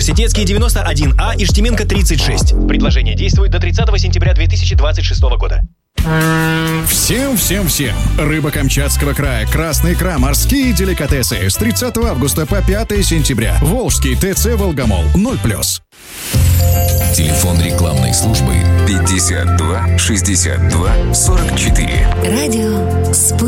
Университетский 91А, Иштименко 36. Предложение действует до 30 сентября 2026 года. Всем! Рыба Камчатского края, красная икра, морские деликатесы с 30 августа по 5 сентября. Волжский ТЦ «Волгомол» 0+. Телефон рекламной службы 52 62 44. Радио